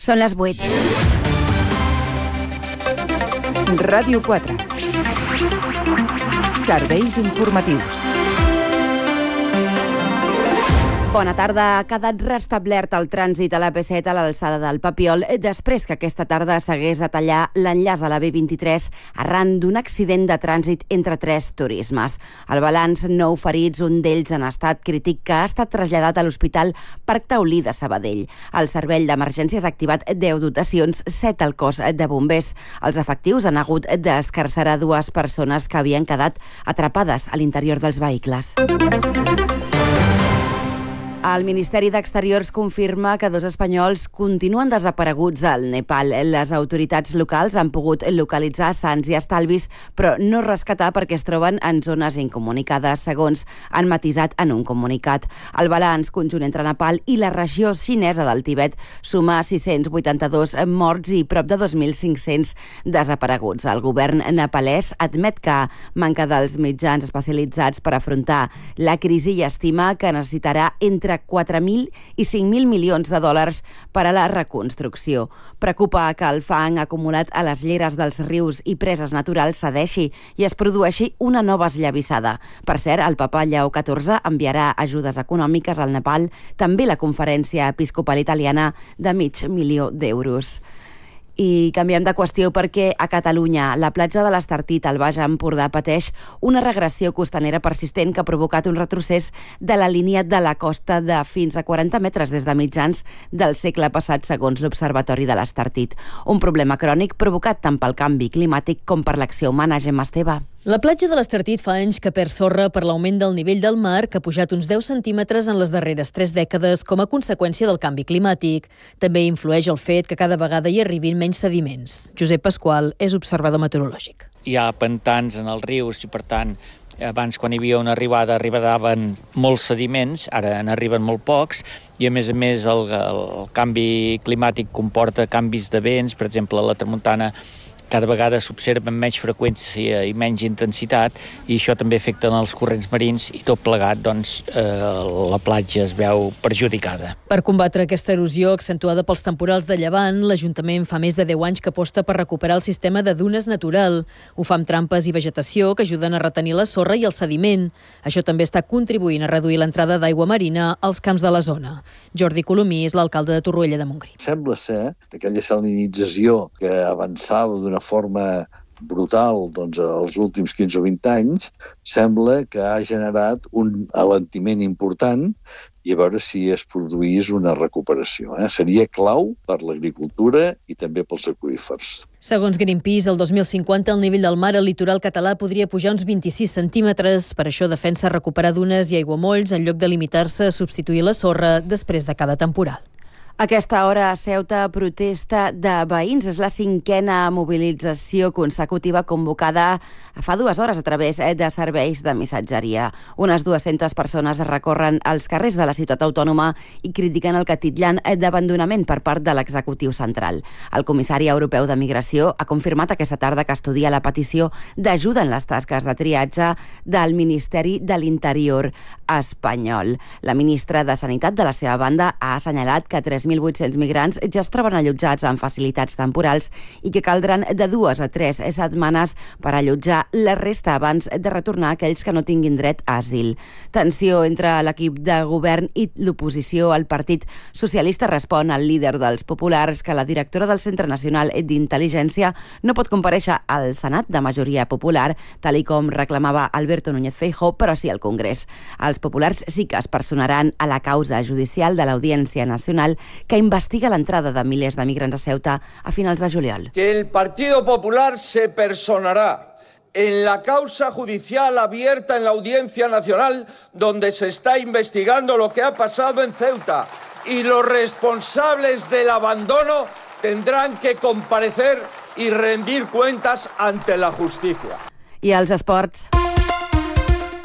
Són les 8. Ràdio 4. Serveis informatius. Bona tarda. Ha quedat restablert el trànsit a la P7 a l'alçada del Papiol després que aquesta tarda s'hagués de tallar l'enllaç a la B23 arran d'un accident de trànsit entre 3 turismes. El balanç, 9 ferits, un d'ells en estat crític, que ha estat traslladat a l'Hospital Parc Taulí de Sabadell. El servei d'emergències ha activat 10 dotacions, 7 al cos de bombers. Els efectius han hagut d'escarcerar 2 persones que havien quedat atrapades a l'interior dels vehicles. El Ministeri d'Exteriors confirma que 2 espanyols continuen desapareguts al Nepal. Les autoritats locals han pogut localitzar sans i estalvis, però no rescatar perquè es troben en zones incomunicades, segons han matisat en un comunicat. El balanç conjunt entre Nepal i la regió xinesa del Tibet suma 682 morts i prop de 2.500 desapareguts. El govern nepalès admet que manca dels mitjans especialitzats per afrontar la crisi i estima que necessitarà entre 4.000 i 5.000 milions de dòlars per a la reconstrucció. Preocupa que el fang acumulat a les lleres dels rius i preses naturals cedeixi i es produeixi una nova esllavissada. Per cert, el papa Lleó XIV enviarà ajudes econòmiques al Nepal, també la Conferència Episcopal Italiana de $500.000 d'euros. I canviem de qüestió perquè a Catalunya la platja de l'Estartit al Baix Empordà pateix una regressió costanera persistent que ha provocat un retrocés de la línia de la costa de fins a 40 metres des de mitjans del segle passat, segons l'Observatori de l'Estartit. Un problema crònic provocat tant pel canvi climàtic com per l'acció humana. Gemma Esteve. La platja de l'Estartit fa anys que perd sorra per l'augment del nivell del mar, que ha pujat uns 10 centímetres en les darreres 3 dècades com a conseqüència del canvi climàtic. També influeix el fet que cada vegada hi arribin menys sediments. Josep Pasqual és observador meteorològic. Hi ha pantans en els rius i, per tant, abans quan hi havia una arribada arribaven molts sediments, ara n'arriben molt pocs, i a més el canvi climàtic comporta canvis de vents. Per exemple, a la tramuntana cada vegada s'observa amb menys freqüència i menys intensitat, i això també afecta els corrents marins, i tot plegat, la platja es veu perjudicada. Per combatre aquesta erosió accentuada pels temporals de llevant, l'Ajuntament fa més de 10 anys que aposta per recuperar el sistema de dunes natural. Ho fa amb trampes i vegetació que ajuden a retenir la sorra i el sediment. Això també està contribuint a reduir l'entrada d'aigua marina als camps de la zona. Jordi Colomí és l'alcalde de Torroella de Montgrí. Sembla ser que aquella salinització que avançava d'una forma brutal els últims 15 o 20 anys, sembla que ha generat un alentiment important, i a veure si es produís una recuperació. Seria clau per l'agricultura i també pels aqüífers. Segons Greenpeace, el 2050 el nivell del mar al litoral català podria pujar uns 26 centímetres. Per això defensa recuperar dunes i aiguamolls en lloc de limitar-se a substituir la sorra després de cada temporal. A aquesta hora a Ceuta, protesta de veïns. És la 5a mobilització consecutiva convocada fa 2 hores a través de serveis de missatgeria. Unes 200 persones recorren els carrers de la ciutat autònoma i critiquen el que titllen d'abandonament per part de l'executiu central. El comissari europeu de migració ha confirmat aquesta tarda que estudia la petició d'ajuda en les tasques de triatge del Ministeri de l'Interior espanyol. La ministra de Sanitat, de la seva banda, ha assenyalat que 3.800 migrants ja es troben allotjats en facilitats temporals i que caldran de 2 a 3 setmanes per allotjar la resta abans de retornar aquells que no tinguin dret a asil. Tensió entre l'equip de govern i l'oposició. El Partit Socialista respon al líder dels populars que la directora del Centre Nacional d'Intel·ligència no pot comparèixer al Senat de majoria popular, tal i com reclamava Alberto Núñez Feijóo, però sí al Congrés. Els populars sí que es personaran a la causa judicial de l'Audiència Nacional que investiga l'entrada de milers de migrants a Ceuta a finals de juliol. Que el Partido Popular se personará en la causa judicial abierta en la Audiencia Nacional, donde se está investigando lo que ha pasado en Ceuta, y los responsables del abandono tendrán que comparecer y rendir cuentas ante la justicia. I als esports.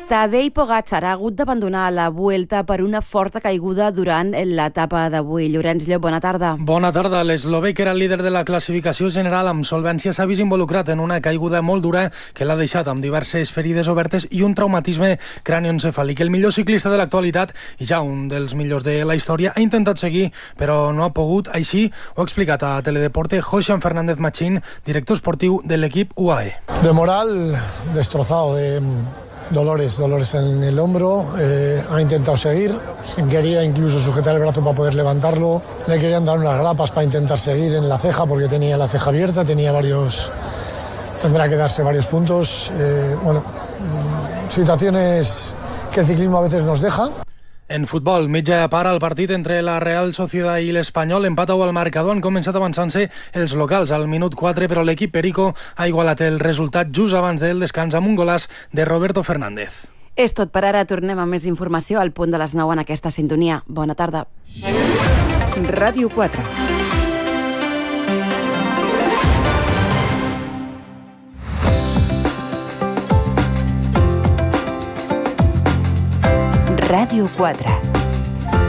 Tadej Pogačar ha hagut d'abandonar la Vuelta per una forta caiguda durant l'etapa d'avui. Llorenç Llop, bona tarda. Bona tarda. L'eslovè, que era el líder de la classificació general amb solvència, s'ha vist involucrat en una caiguda molt dura que l'ha deixat amb diverses ferides obertes i un traumatisme cranioencefàlic. El millor ciclista de l'actualitat i ja un dels millors de la història ha intentat seguir, però no ha pogut. Així ho ha explicat a Teledeporte Joxan Fernández Machín, director esportiu de l'equip UAE. De moral destrozado, dolores en el hombro, ha intentado seguir, quería incluso sujetar el brazo para poder levantarlo, le querían dar unas grapas para intentar seguir en la ceja porque tenía la ceja abierta, tendrá que darse varios puntos, situaciones que el ciclismo a veces nos deja. En futbol, mitja part al partit entre la Real Sociedad i l'Espanyol, empat al marcador, han començat avançant-se els locals al minut 4, però l'equip Perico ha igualat el resultat just abans del descans amb un golaç de Roberto Fernández. És tot per ara, tornem amb més informació al punt de les 9 en aquesta sintonia. Bona tarda. Ràdio 4. Ràdio 4.